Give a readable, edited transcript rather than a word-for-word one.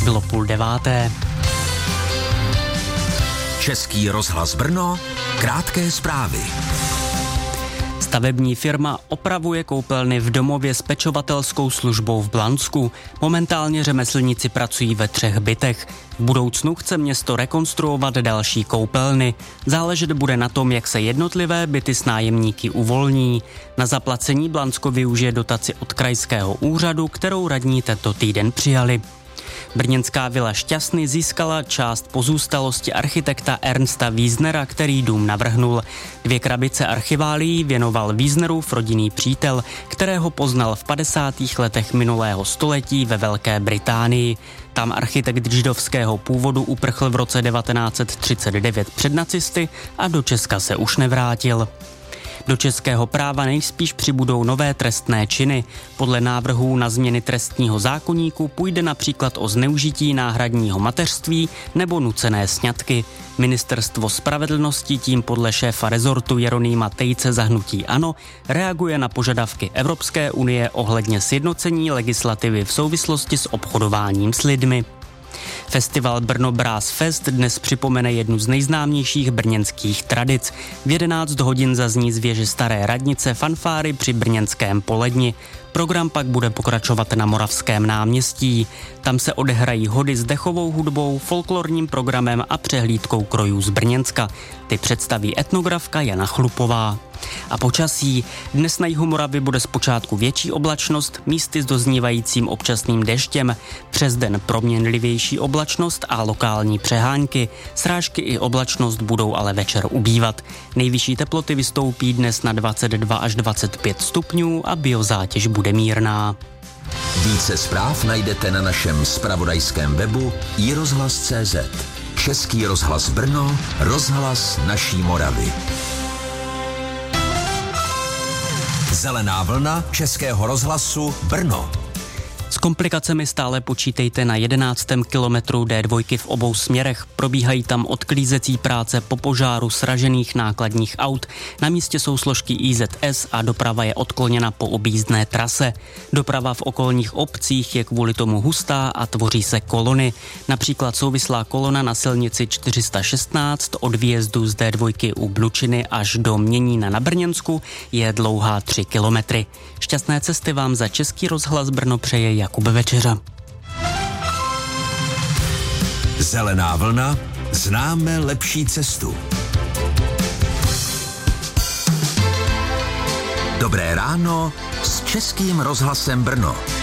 Bylo 8:30. Český rozhlas Brno, krátké zprávy. Stavební firma opravuje koupelny v domově s pečovatelskou službou v Blansku. Momentálně řemeslníci pracují ve 3 bytech. V budoucnu chce město rekonstruovat další koupelny. Záležet bude na tom, jak se jednotlivé byty s nájemníky uvolní. Na zaplacení Blansko využije dotaci od krajského úřadu, kterou radní tento týden přijali. Brněnská vila Šťastny získala část pozůstalosti architekta Ernsta Wiesnera, který dům navrhnul. 2 krabice archiválií věnoval Wiesnerův rodinný přítel, kterého poznal v 50. letech minulého století ve Velké Británii. Tam architekt židovského původu uprchl v roce 1939 před nacisty a do Česka se už nevrátil. Do českého práva nejspíš přibudou nové trestné činy. Podle návrhů na změny trestního zákoníku půjde například o zneužití náhradního mateřství nebo nucené sňatky. Ministerstvo spravedlnosti tím podle šéfa rezortu Jeronýma Tejce za hnutí ANO reaguje na požadavky Evropské unie ohledně sjednocení legislativy v souvislosti s obchodováním s lidmi. Festival Brno Brass Fest dnes připomene jednu z nejznámějších brněnských tradic. V 11 hodin zazní z věže Staré radnice fanfáry při brněnském Poledni. Program pak bude pokračovat na Moravském náměstí. Tam se odehrají hody s dechovou hudbou, folklorním programem a přehlídkou krojů z Brněnska. Ty představí etnografka Jana Chlupová. A počasí. Dnes na jihu Moravy bude zpočátku větší oblačnost, místy s doznívajícím občasným deštěm. Přes den proměnlivější oblačnost a lokální přehánky. Srážky i oblačnost budou ale večer ubývat. Nejvyšší teploty vystoupí dnes na 22 až 25 stupňů a biozátěž bude mírná. Více zpráv najdete na našem zpravodajském webu iRozhlas.cz. Český rozhlas Brno, rozhlas naší Moravy. Zelená vlna Českého rozhlasu Brno. S komplikacemi stále počítejte na 11. kilometru D2 v obou směrech. Probíhají tam odklízecí práce po požáru sražených nákladních aut. Na místě jsou složky IZS a doprava je odkloněna po objízdné trase. Doprava v okolních obcích je kvůli tomu hustá a tvoří se kolony. Například souvislá kolona na silnici 416 od výjezdu z D2 u Blučiny až do Měnína na Brněnsku je dlouhá 3 kilometry. Šťastné cesty vám za Český rozhlas Brno přeje Jakub Večeřa. Zelená vlna, známe lepší cestu. Dobré ráno s Českým rozhlasem Brno.